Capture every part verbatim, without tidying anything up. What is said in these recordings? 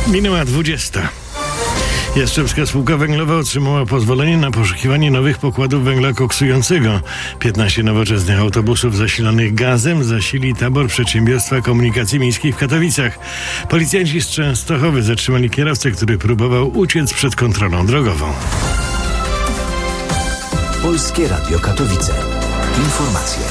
Minęła dwudziesta. Jastrzębska Spółka Węglowa otrzymała pozwolenie na poszukiwanie nowych pokładów węgla koksującego. piętnaście nowoczesnych autobusów zasilanych gazem zasili tabor Przedsiębiorstwa Komunikacji Miejskiej w Katowicach. Policjanci z Częstochowy zatrzymali kierowcę, który próbował uciec przed kontrolą drogową. Polskie Radio Katowice. Informacje.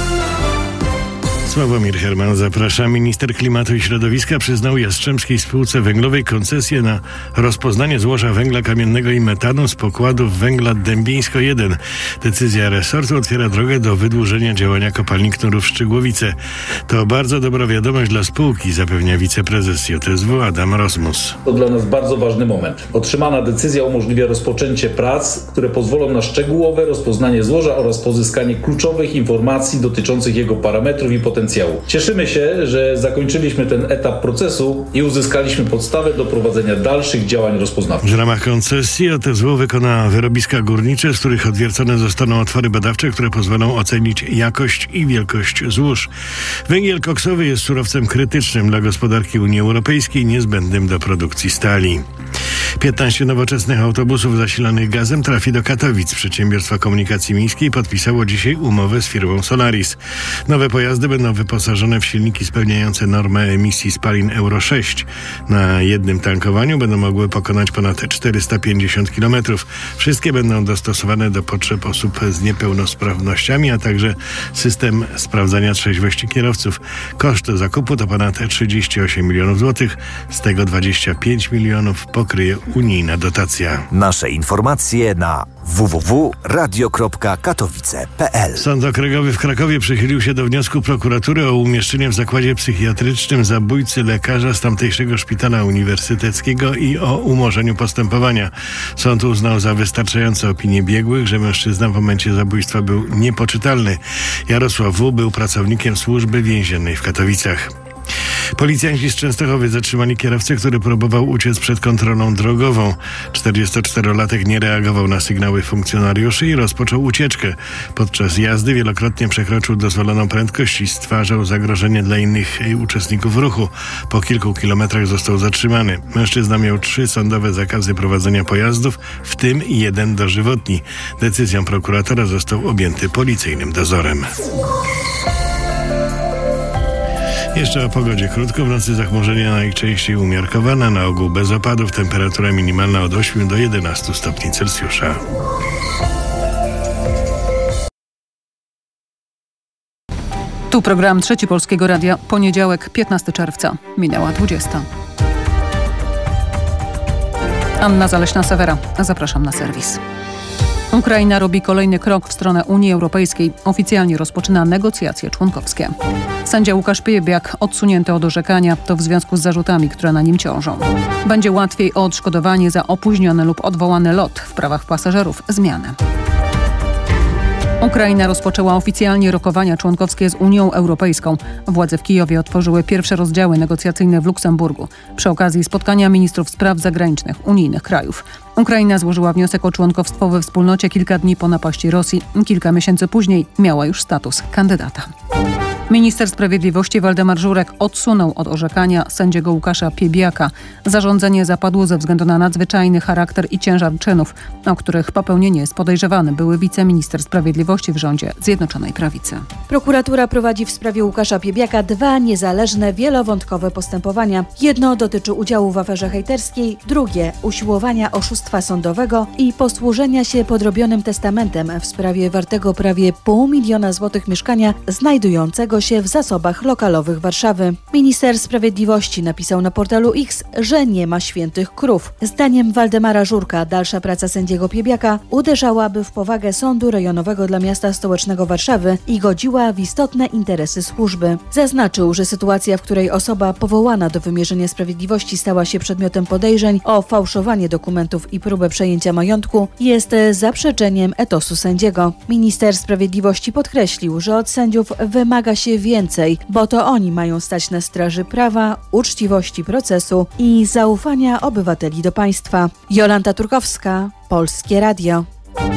Sławomir Herman, zaprasza. Minister Klimatu i Środowiska przyznał Jastrzębskiej Spółce Węglowej koncesję na rozpoznanie złoża węgla kamiennego i metanu z pokładów węgla Dębińsko jeden. Decyzja resortu otwiera drogę do wydłużenia działania kopalni Knurów Szczygłowice. To bardzo dobra wiadomość dla spółki, zapewnia wiceprezes J S W Adam Rozmus. To dla nas bardzo ważny moment. Otrzymana decyzja umożliwia rozpoczęcie prac, które pozwolą na szczegółowe rozpoznanie złoża oraz pozyskanie kluczowych informacji dotyczących jego parametrów i potencjału. Cieszymy się, że zakończyliśmy ten etap procesu i uzyskaliśmy podstawę do prowadzenia dalszych działań rozpoznawczych. W ramach koncesji J S W wykona wyrobiska górnicze, z których odwiercone zostaną otwory badawcze, które pozwolą ocenić jakość i wielkość złóż. Węgiel koksowy jest surowcem krytycznym dla gospodarki Unii Europejskiej, niezbędnym do produkcji stali. piętnaście nowoczesnych autobusów zasilanych gazem trafi do Katowic. Przedsiębiorstwo Komunikacji Miejskiej podpisało dzisiaj umowę z firmą Solaris. Nowe pojazdy będą wyposażone w silniki spełniające normę emisji spalin Euro sześć. Na jednym tankowaniu będą mogły pokonać ponad czterysta pięćdziesiąt kilometrów. Wszystkie będą dostosowane do potrzeb osób z niepełnosprawnościami, a także system sprawdzania trzeźwości kierowców. Koszt zakupu to ponad trzydzieści osiem milionów złotych, z tego dwadzieścia pięć milionów pokryje unijna dotacja. Nasze informacje na w w w kropka radio kropka katowice kropka p l. Sąd Okręgowy w Krakowie przychylił się do wniosku prokuratury o umieszczenie w zakładzie psychiatrycznym zabójcy lekarza z tamtejszego szpitala uniwersyteckiego i o umorzeniu postępowania. Sąd uznał za wystarczające opinie biegłych, że mężczyzna w momencie zabójstwa był niepoczytalny. Jarosław W. był pracownikiem służby więziennej w Katowicach. Policjanci z Częstochowy zatrzymali kierowcę, który próbował uciec przed kontrolą drogową. czterdziestoczterolatek nie reagował na sygnały funkcjonariuszy i rozpoczął ucieczkę. Podczas jazdy wielokrotnie przekroczył dozwoloną prędkość i stwarzał zagrożenie dla innych uczestników ruchu. Po kilku kilometrach został zatrzymany. Mężczyzna miał trzy sądowe zakazy prowadzenia pojazdów, w tym jeden dożywotni. Decyzją prokuratora został objęty policyjnym dozorem. Jeszcze o pogodzie krótko. W nocy zachmurzenie najczęściej umiarkowane, na ogół bez opadów. Temperatura minimalna od ośmiu do jedenastu stopni Celsjusza. Tu program Trzeci Polskiego Radia. Poniedziałek, piętnastego czerwca. Minęła dwudziesta. Anna Zaleśna-Sewera. Zapraszam na serwis. Ukraina robi kolejny krok w stronę Unii Europejskiej. Oficjalnie rozpoczyna negocjacje członkowskie. Sędzia Łukasz Piebiak odsunięty od orzekania, to w związku z zarzutami, które na nim ciążą. Będzie łatwiej o odszkodowanie za opóźniony lub odwołany lot, w prawach pasażerów zmiany. Ukraina rozpoczęła oficjalnie rokowania członkowskie z Unią Europejską. Władze w Kijowie otworzyły pierwsze rozdziały negocjacyjne w Luksemburgu przy okazji spotkania ministrów spraw zagranicznych unijnych krajów. Ukraina złożyła wniosek o członkowstwo we wspólnocie kilka dni po napaści Rosji. Kilka miesięcy później miała już status kandydata. Minister Sprawiedliwości Waldemar Żurek odsunął od orzekania sędziego Łukasza Piebiaka. Zarządzenie zapadło ze względu na nadzwyczajny charakter i ciężar czynów, o których popełnienie jest podejrzewany były wiceminister sprawiedliwości w rządzie Zjednoczonej Prawicy. Prokuratura prowadzi w sprawie Łukasza Piebiaka dwa niezależne, wielowątkowe postępowania. Jedno dotyczy udziału w aferze hejterskiej, drugie usiłowania oszustwa sądowego i posłużenia się podrobionym testamentem w sprawie wartego prawie pół miliona złotych mieszkania znajdującego się w zasobach lokalowych Warszawy. Minister Sprawiedliwości napisał na portalu X, że nie ma świętych krów. Zdaniem Waldemara Żurka dalsza praca sędziego Piebiaka uderzałaby w powagę Sądu Rejonowego dla Miasta Stołecznego Warszawy i godziła w istotne interesy służby. Zaznaczył, że sytuacja, w której osoba powołana do wymierzenia sprawiedliwości stała się przedmiotem podejrzeń o fałszowanie dokumentów i próbę przejęcia majątku, jest zaprzeczeniem etosu sędziego. Minister Sprawiedliwości podkreślił, że od sędziów wymaga się więcej, bo to oni mają stać na straży prawa, uczciwości procesu i zaufania obywateli do państwa. Jolanta Turkowska, Polskie Radio.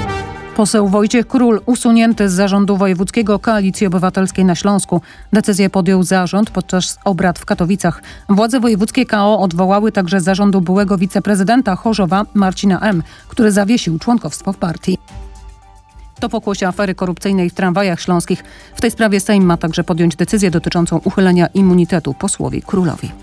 Poseł Wojciech Król usunięty z zarządu wojewódzkiego Koalicji Obywatelskiej na Śląsku. Decyzję podjął zarząd podczas obrad w Katowicach. Władze wojewódzkie K O odwołały także z zarządu byłego wiceprezydenta Chorzowa Marcina M., który zawiesił członkostwo w partii. To pokłosie afery korupcyjnej w tramwajach śląskich. W tej sprawie Sejm ma także podjąć decyzję dotyczącą uchylenia immunitetu posłowi Królowi.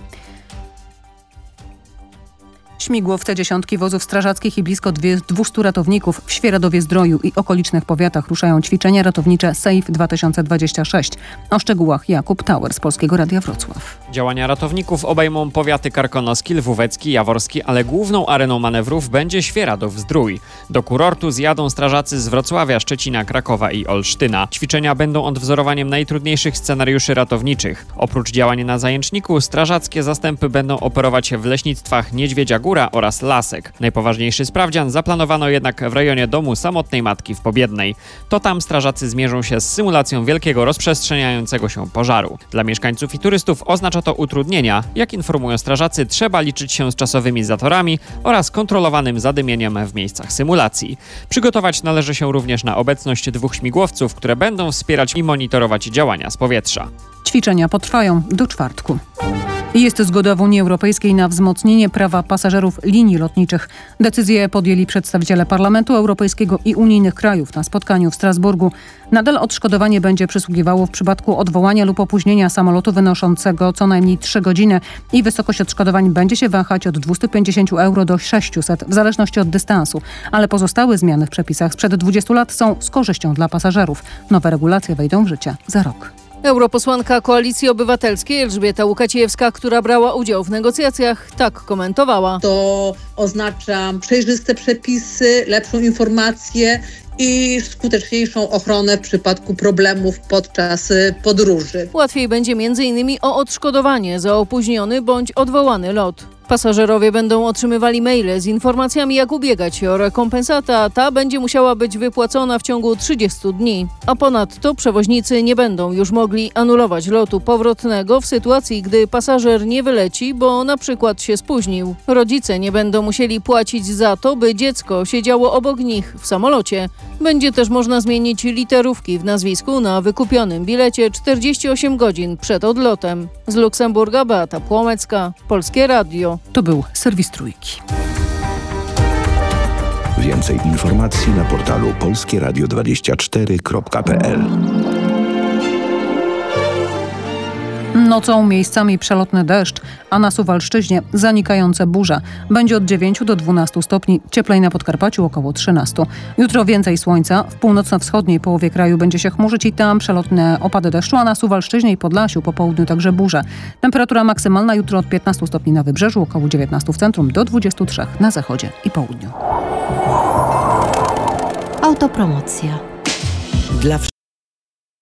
Śmigłowce dziesiątki wozów strażackich i blisko dwiestu ratowników w Świeradowie-Zdroju i okolicznych powiatach ruszają ćwiczenia ratownicze Safe dwa tysiące dwadzieścia sześć. O szczegółach Jakub Tauer z Polskiego Radia Wrocław. Działania ratowników obejmą powiaty karkonoski, lwówecki, jaworski, ale główną areną manewrów będzie Świeradów-Zdrój. Do kurortu zjadą strażacy z Wrocławia, Szczecina, Krakowa i Olsztyna. Ćwiczenia będą odwzorowaniem najtrudniejszych scenariuszy ratowniczych. Oprócz działań na Zajęczniku, strażackie zastępy będą operować w leśnictwach Niedźwiedzia Góra oraz Lasek. Najpoważniejszy sprawdzian zaplanowano jednak w rejonie domu samotnej matki w Pobiednej. To tam strażacy zmierzą się z symulacją wielkiego rozprzestrzeniającego się pożaru. Dla mieszkańców i turystów oznacza to utrudnienia. Jak informują strażacy, trzeba liczyć się z czasowymi zatorami oraz kontrolowanym zadymieniem w miejscach symulacji. Przygotować należy się również na obecność dwóch śmigłowców, które będą wspierać i monitorować działania z powietrza. Ćwiczenia potrwają do czwartku. Jest zgoda w Unii Europejskiej na wzmocnienie prawa pasażerów linii lotniczych. Decyzję podjęli przedstawiciele Parlamentu Europejskiego i unijnych krajów na spotkaniu w Strasburgu. Nadal odszkodowanie będzie przysługiwało w przypadku odwołania lub opóźnienia samolotu wynoszącego co najmniej trzy godziny i wysokość odszkodowań będzie się wahać od dwieście pięćdziesiąt euro do sześćset w zależności od dystansu. Ale pozostałe zmiany w przepisach sprzed dwudziestu lat są z korzyścią dla pasażerów. Nowe regulacje wejdą w życie za rok. Europosłanka Koalicji Obywatelskiej Elżbieta Łukacijewska, która brała udział w negocjacjach, tak komentowała. To oznacza przejrzyste przepisy, lepszą informację i skuteczniejszą ochronę w przypadku problemów podczas podróży. Łatwiej będzie między innymi o odszkodowanie za opóźniony bądź odwołany lot. Pasażerowie będą otrzymywali maile z informacjami, jak ubiegać się o rekompensatę, a ta będzie musiała być wypłacona w ciągu trzydziestu dni. A ponadto przewoźnicy nie będą już mogli anulować lotu powrotnego w sytuacji, gdy pasażer nie wyleci, bo na przykład się spóźnił. Rodzice nie będą musieli płacić za to, by dziecko siedziało obok nich w samolocie. Będzie też można zmienić literówki w nazwisku na wykupionym bilecie czterdzieści osiem godzin przed odlotem. Z Luksemburga Beata Płomecka, Polskie Radio. To był serwis Trójki. Więcej informacji na portalu polskie radio dwadzieścia cztery kropka p l. Nocą miejscami przelotny deszcz, a na Suwalszczyźnie zanikające burze. Będzie od dziewięciu do dwunastu stopni, cieplej na Podkarpaciu około trzynastu. Jutro więcej słońca, w północno-wschodniej połowie kraju będzie się chmurzyć i tam przelotne opady deszczu, a na Suwalszczyźnie i Podlasiu po południu także burze. Temperatura maksymalna jutro od piętnastu stopni na wybrzeżu, około dziewiętnastu w centrum, do dwudziestu trzech na zachodzie i południu. Autopromocja. Dla